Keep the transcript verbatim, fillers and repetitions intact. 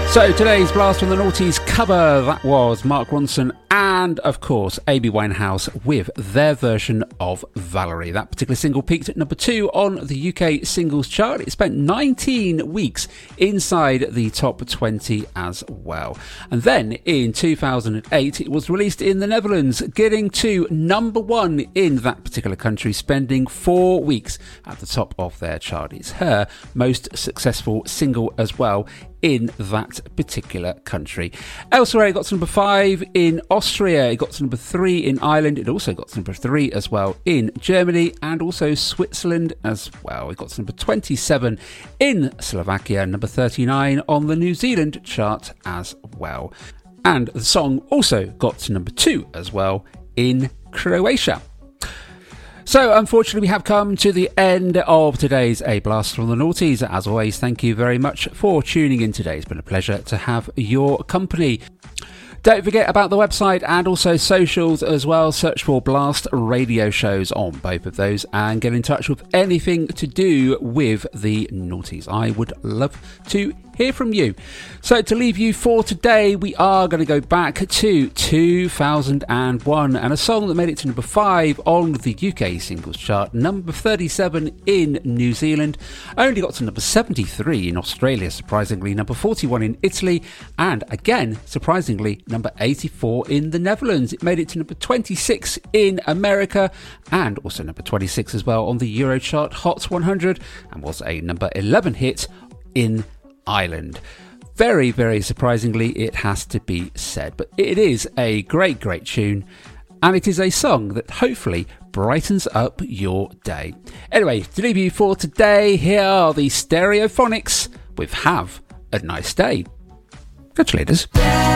So today's Blast from the Noughties cover, that was Mark Ronson and, of course, Amy Winehouse with their version of Valerie. That particular single peaked at number two on the U K singles chart. It spent nineteen weeks inside the top twenty as well. And then in two thousand eight, it was released in the Netherlands, getting to number one in that particular country, spending four weeks at the top of their chart. It's her most successful single as well in that particular country. Elsewhere, it got to number five in Austria, it got to number three in Ireland, it also got to number three as well in Germany and also Switzerland as well. It got to number twenty-seven in Slovakia, number thirty-nine on the New Zealand chart as well. And the song also got to number two as well in Croatia. So, unfortunately, we have come to the end of today's A Blast from the Noughties. As always, thank you very much for tuning in today. It's been a pleasure to have your company. Don't forget about the website and also socials as well. Search for Blast Radio Shows on both of those and get in touch with anything to do with the Noughties. I would love to hear from you. So to leave you for today, we are going to go back to two thousand one and a song that made it to number five on the U K singles chart, number thirty-seven in New Zealand, only got to number seventy-three in Australia, surprisingly, number forty-one in Italy, and again, surprisingly, number eighty-four in the Netherlands. It made it to number twenty-six in America and also number twenty-six as well on the Eurochart Hot one hundred and was a number eleven hit in Ireland. Very, very surprisingly, it has to be said, but it is a great, great tune, and it is a song that hopefully brightens up your day. Anyway, to leave you for today, here are the Stereophonics with Have a Nice Day. Catch you later.